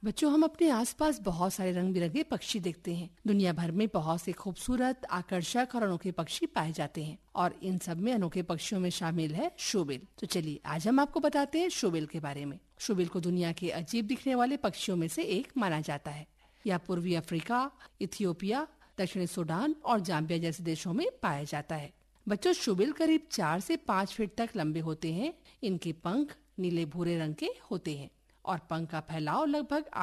बच्चों, हम अपने आसपास बहुत सारे रंग बिरंगे पक्षी देखते हैं। दुनिया भर में बहुत से खूबसूरत, आकर्षक और अनोखे पक्षी पाए जाते हैं और इन सब में अनोखे पक्षियों में शामिल है शोबिल। तो चलिए आज हम आपको बताते हैं शोबिल के बारे में। शोबिल को दुनिया के अजीब दिखने वाले पक्षियों में से एक माना जाता है। यह पूर्वी अफ्रीका, इथियोपिया, दक्षिणी सूडान और जाम्बिया जैसे देशों में पाया जाता है। बच्चों, शोबिल करीब 4 से 5 फीट तक लंबे होते हैं। इनके पंख नीले भूरे रंग के होते हैं और पंख का फैलाव लगभग